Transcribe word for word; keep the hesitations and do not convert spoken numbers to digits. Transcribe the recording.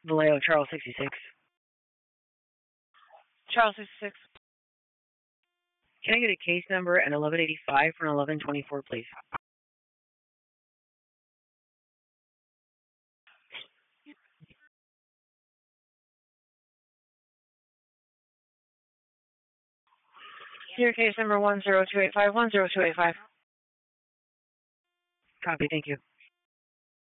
Vallejo, Charles sixty-six. Charles sixty-six. Can I get a case number and eleven eighty-five for an eleven twenty-four, please? Your case number one zero two eight five one zero two eight five. Copy, thank you.